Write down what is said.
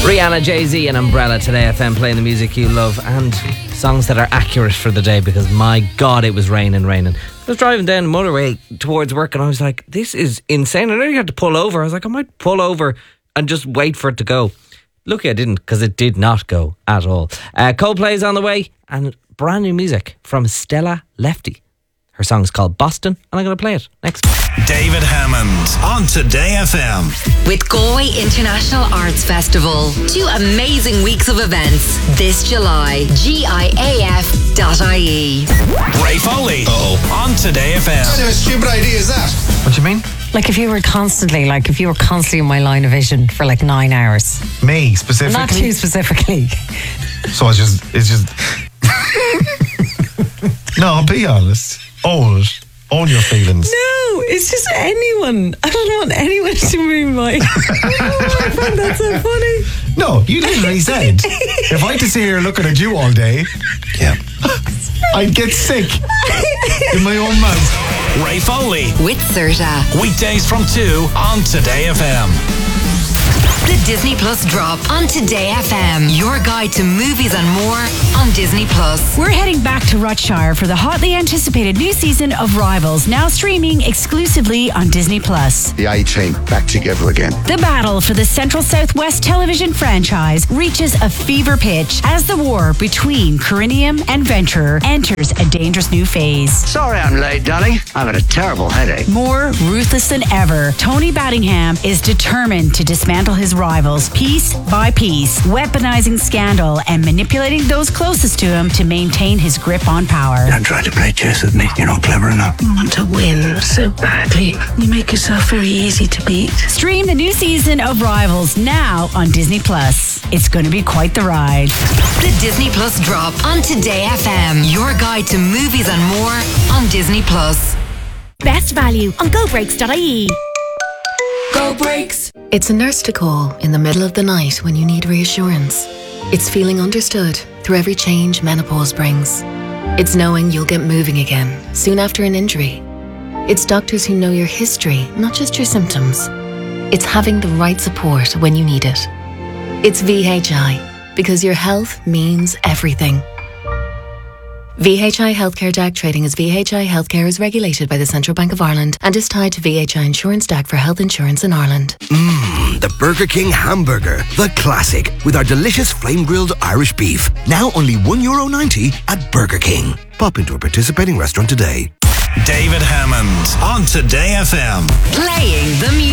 Rihanna, Jay-Z and Umbrella Today FM, playing the music you love and songs that are accurate for the day, because my God, it was raining. I was driving down the motorway towards work and I was like, this is insane. I nearly had to pull over. I was like, I might pull over and just wait for it to go. Lucky I didn't, because it did not go at all. Coldplay's on the way and brand new music from Stella Lefty. Her song is called Boston and I'm going to play it next. David Hammond on Today FM. With Galway International Arts Festival. 2 amazing weeks of events this July. GIAF.ie. Ray Foley on Today FM. What kind of stupid idea is that? What do you mean? Like if you were constantly in my line of vision for like 9 hours. Me specifically? Not too specifically. So it's just No, be honest. Own your feelings. No, it's just anyone. I don't want anyone to move my... Oh, friend, that's so funny. No, you literally said, if I had to sit here looking at you all day, I'd get sick in my own mouth. Ray Foley. With Serta. Weekdays from 2 on Today FM. The Disney Plus drop on Today FM. Your guide to movies and more on Disney Plus. We're heading back to Rutshire for the hotly anticipated new season of Rivals, now streaming exclusively on Disney Plus. The A-Team back together again. The battle for the Central Southwest television franchise reaches a fever pitch as the war between Corinium and Venturer enters a dangerous new phase. Sorry I'm late, darling. I've got a terrible headache. More ruthless than ever, Tony Battingham is determined to dismantle his rivals piece by piece, weaponizing scandal and manipulating those closest to him to maintain his grip on power. Don't try to play chess with me. You're not clever enough. You want to win so badly. You make yourself very easy to beat. Stream the new season of Rivals now on Disney Plus. It's going to be quite the ride. The Disney Plus drop on Today FM. Your guide to movies and more on Disney Plus. Best value on GoBreaks.ie. Go Breaks. It's a nurse to call in the middle of the night when you need reassurance. It's feeling understood through every change menopause brings. It's knowing you'll get moving again soon after an injury. It's doctors who know your history, not just your symptoms. It's having the right support when you need it. It's VHI, because your health means everything. VHI Healthcare DAC trading as VHI Healthcare is regulated by the Central Bank of Ireland and is tied to VHI Insurance DAC for health insurance in Ireland. The Burger King hamburger, the classic, with our delicious flame-grilled Irish beef. Now only €1.90 at Burger King. Pop into a participating restaurant today. David Hammond on Today FM. Playing the music.